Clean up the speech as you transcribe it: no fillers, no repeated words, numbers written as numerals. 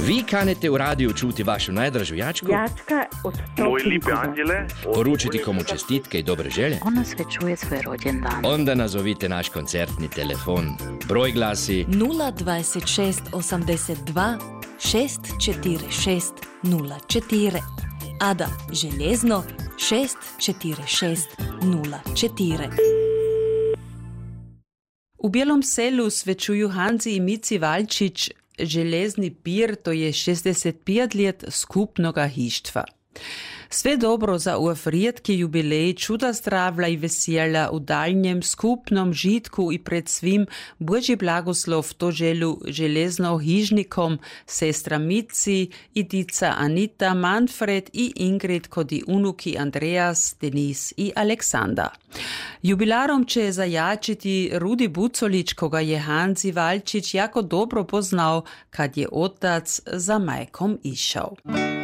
Vi kanete u radiju čuti vašu najdražu jačku, Jačka od Moj lipi anđele, poručiti komu čestitke i dobre želje, On osvećuje svoj rođendan. onda nazovite naš koncertni telefon. Broj glasi 026 82 646 04. Ada željezno 646 04. U Bijelom selu svečuju Hanzi i Mici Valčić železni pir, to je 65 let skupnoga hištva. Sve dobro za ov rijetki jubilej, čuda zdravla i veselja u daljnjem skupnom žitku i pred svim Božji blagoslov to želu železno hižnikom, sestra Mici i dica Anita, Manfred i Ingrid kodi unuki Andreas, Denis i Aleksandar. Jubilarom će zajačiti Rudi Bucolić, koga je Hanzi Valčić jako dobro poznao kad je otac za majkom išao.